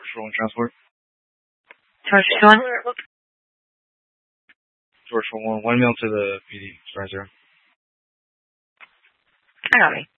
rolling transport. George 21. George 1 mail to the PD. Sorry, 0. I got me.